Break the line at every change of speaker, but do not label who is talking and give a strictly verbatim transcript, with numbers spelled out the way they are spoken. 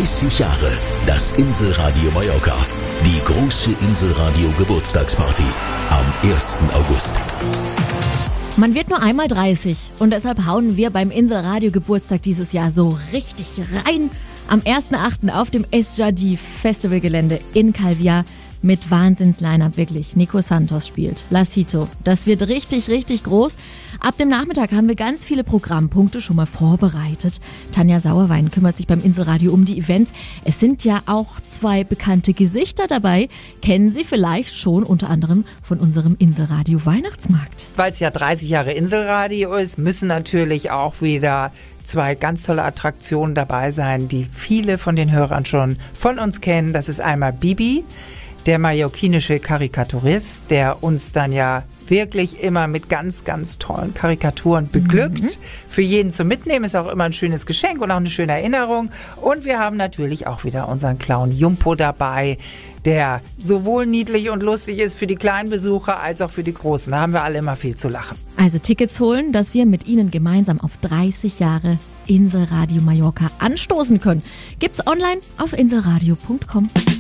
dreißig Jahre das Inselradio Mallorca. Die große Inselradio Geburtstagsparty am ersten August.
Man wird nur einmal dreißig und deshalb hauen wir beim Inselradio Geburtstag dieses Jahr so richtig rein. Am ersten achten auf dem Esjadi Festivalgelände in Calvià mit Wahnsinns-Line-Up, wirklich. Nico Santos spielt, Lacito. Das wird richtig, richtig groß. Ab dem Nachmittag haben wir ganz viele Programmpunkte schon mal vorbereitet. Tanja Sauerwein kümmert sich beim Inselradio um die Events. Es sind ja auch zwei bekannte Gesichter dabei. Kennen Sie vielleicht schon unter anderem von unserem Inselradio Weihnachtsmarkt.
Weil es ja dreißig Jahre Inselradio ist, müssen natürlich auch wieder zwei ganz tolle Attraktionen dabei sein, die viele von den Hörern schon von uns kennen. Das ist einmal Bibi, der mallorquinische Karikaturist, der uns dann ja wirklich immer mit ganz, ganz tollen Karikaturen beglückt. Mhm. Für jeden zum Mitnehmen ist auch immer ein schönes Geschenk und auch eine schöne Erinnerung. Und wir haben natürlich auch wieder unseren Clown Jumpo dabei, der sowohl niedlich und lustig ist für die kleinen Besucher als auch für die Großen. Da haben wir alle immer viel zu lachen.
Also Tickets holen, dass wir mit Ihnen gemeinsam auf dreißig Jahre Inselradio Mallorca anstoßen können. Gibt's online auf inselradio punkt com.